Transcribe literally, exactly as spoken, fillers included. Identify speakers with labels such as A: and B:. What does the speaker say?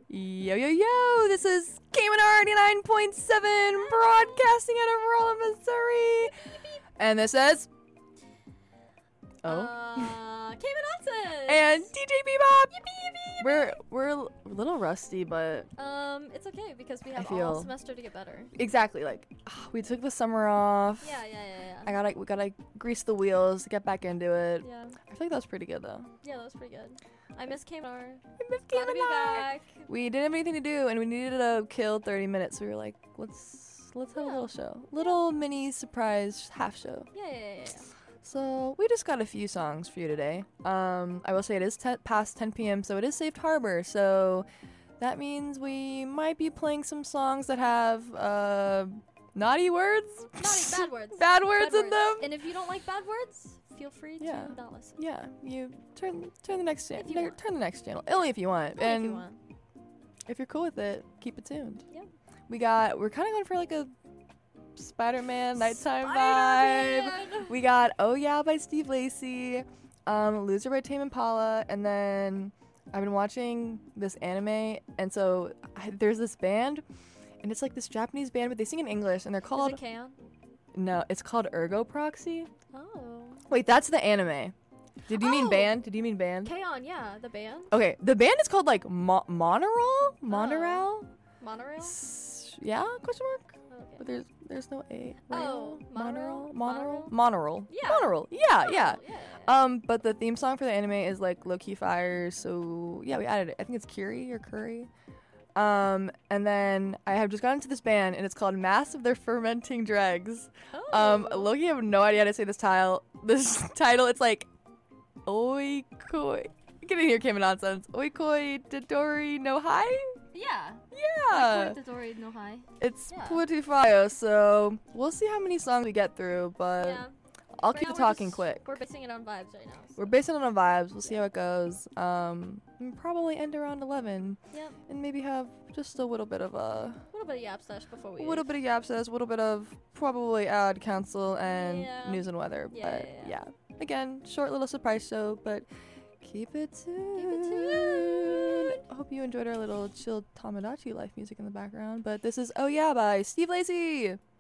A: Yo, yo, yo, this is K M N R eighty-nine point seven, broadcasting out of Rolla, Missouri. And this is... Oh.
B: Uh, K M N Nonsense.
A: And D J Bebop.
B: Yippee, yippee, yippee.
A: We're, we're a little rusty, but...
B: Um, it's okay, because we
A: I
B: have
A: feel-
B: all semester to get better.
A: Exactly, like, we took the summer off.
B: Yeah, yeah, yeah, yeah.
A: I gotta, we gotta grease the wheels to get back into it.
B: Yeah,
A: I feel like that was pretty good, though.
B: yeah, that was pretty good. I miss K M N R.
A: I miss
B: Glad to be
A: K M N R.
B: back.
A: We didn't have anything to do, and we needed to kill thirty minutes. So we were like, let's let's have a
B: Yeah.
A: little show, little mini surprise half show.
B: Yeah, yeah, yeah, yeah.
A: So we just got a few songs for you today. Um, I will say it is te- past ten p.m., so it is Safe Harbor. So that means we might be playing some songs that have uh, naughty words,
B: Naughty, bad words.
A: bad words
B: Bad
A: in them.
B: And if you don't like bad words, feel free
A: Yeah.
B: to not listen.
A: Yeah, you turn turn the next
B: If you
A: channel.
B: want.
A: Turn the next channel, only if you want.
B: Only
A: and
B: if you want.
A: if you're cool with it, keep it tuned.
B: Yeah.
A: We got, we're kind of going for like a Spider-Man nighttime vibe.
B: Spider-Man.
A: We got Oh Yeah by Steve Lacy, um, Loser by Tame Impala, and then I've been watching this anime, and so I, there's this band, and it's like this Japanese band, but they sing in English, and they're called,
B: Is it K-On?
A: no, it's called Ergo Proxy.
B: Oh.
A: Wait, that's the anime. Did you mean
B: Oh.
A: band? Did you mean band?
B: K-On, yeah, the band.
A: Okay, the band is called like Mo- Monorail? Monorail?
B: Monorail?
A: S- yeah? Question mark?
B: Oh, okay.
A: But there's there's no A.
B: Oh,
A: Rail?
B: monorail?
A: Monorail?
B: Monorail?
A: Monorail.
B: Yeah.
A: Monorail. Yeah,
B: Oh,
A: yeah.
B: yeah, yeah.
A: Um, but the theme song for the anime is like low key fire, so yeah, we added it. I think it's Kiri or Curry. Um, and then I have just gotten into this band, and it's called Mass of Their Fermenting Dregs.
B: Oh.
A: Um, Loki, I have no idea how to say this title. This title, it's like Oikoi. Get in here, Cayman nonsense. Oikoi Dodori no Hai.
B: Yeah.
A: Yeah.
B: Like Dodori no Hai.
A: It's
B: Yeah.
A: pretty fire, so we'll see how many songs we get through, but
B: Yeah.
A: I'll
B: Right
A: keep
B: now
A: the
B: we're
A: talking
B: just-
A: quick.
B: We're basing it on vibes right now. so-
A: We're basing it on vibes. We'll see how it goes. Um, and probably end around eleven,
B: Yep.
A: and maybe have just a little bit of a,
B: A little bit of yap stash before we
A: a little bit of Yapsas, a little bit of probably ad council and
B: Yeah.
A: news and weather.
B: Yeah,
A: but
B: yeah,
A: yeah, again, short little surprise show, but keep it tuned.
B: Keep it tuned.
A: I hope you enjoyed our little chill Tamagotchi life music in the background. But this is Oh Yeah by Steve Lacy.